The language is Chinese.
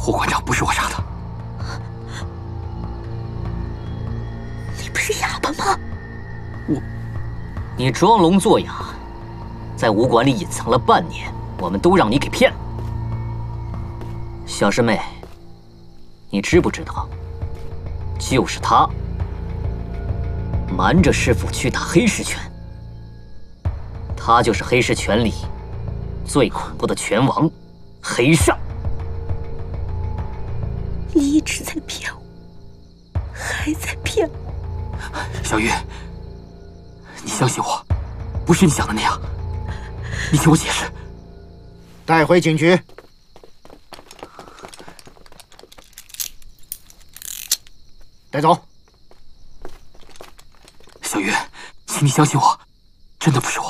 胡馆长不是我杀的。 你不是哑巴吗？ 你装聋作哑，在武馆里隐藏了半年，我们都让你给骗了。小师妹，你知不知道，就是他瞒着师傅去打黑石拳，他就是黑石拳里最恐怖的拳王黑煞。 你一直在骗我，还在骗我。 小玉，你相信我，不是你想的那样。你听我解释。 带回警局。带走。 小玉，请你相信我，真的不是我。